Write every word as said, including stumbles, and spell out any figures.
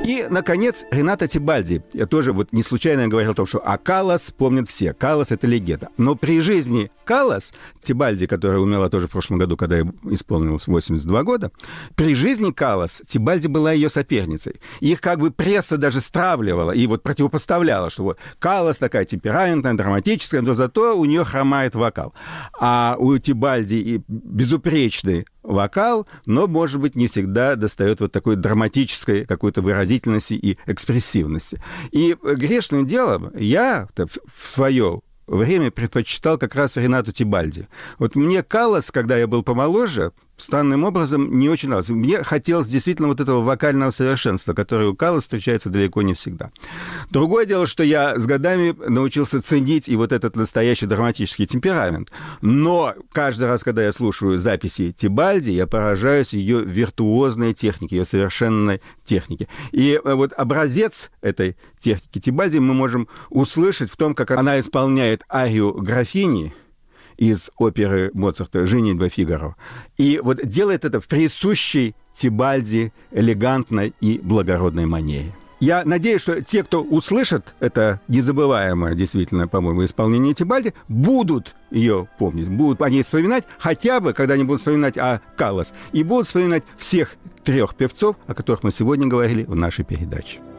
И, наконец, Ренато Тебальди. Я тоже вот не случайно говорил о том, что а Каллас помнят все. Каллас — это легенда. Но при жизни Каллас, Тебальди, которая умерла тоже в прошлом году, когда ей исполнилось восемьдесят два года, при жизни Каллас Тебальди была ее соперницей. Их как бы пресса даже стравливала и вот противопоставляла, что вот Каллас такая темпераментная, драматическая, но зато у нее хромает вокал. А у Тебальди безупречный вокал, но, может быть, не всегда достает вот такой драматической какой-то выразительности и экспрессивности. И грешным делом я в свое время предпочитал как раз Ренату Тебальди. Вот мне Каллас, когда я был помоложе, странным образом не очень нравился. Мне хотелось действительно вот этого вокального совершенства, которое у Калласа встречается далеко не всегда. Другое дело, что я с годами научился ценить и вот этот настоящий драматический темперамент. Но каждый раз, когда я слушаю записи Тебальди, я поражаюсь ее виртуозной технике, ее совершенной технике. И вот образец этой техники Тебальди мы можем услышать в том, как она исполняет арию графини из оперы Моцарта «Женитьба Фигаро». И вот делает это в присущей Тебальди элегантной и благородной манере. Я надеюсь, что те, кто услышат это незабываемое, действительно, по-моему, исполнение Тебальди, будут ее помнить, будут о ней вспоминать, хотя бы, когда они будут вспоминать о Каллас, и будут вспоминать всех трех певцов, о которых мы сегодня говорили в нашей передаче.